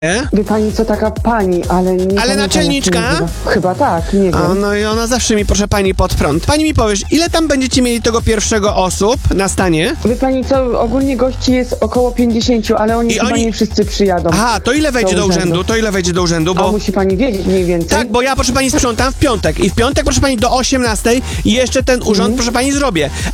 Wie pani co, taka pani, ale nie Ale pamiętam, naczelniczka? jak się nazywa. Chyba tak, nie wiem. O, no i ona zawsze mi, proszę pani, pod prąd. Pani mi powiesz, ile tam będziecie mieli tego pierwszego osób na stanie? Wie pani co, ogólnie gości jest około 50, ale oni chyba nie wszyscy przyjadą. Aha, to ile wejdzie do urzędu? To ile wejdzie do urzędu? A Bo... musi pani wiedzieć mniej więcej. Tak, bo ja, proszę pani, sprzątam w piątek. I w piątek, proszę pani, do 18 i jeszcze ten urząd, proszę pani, zrobię.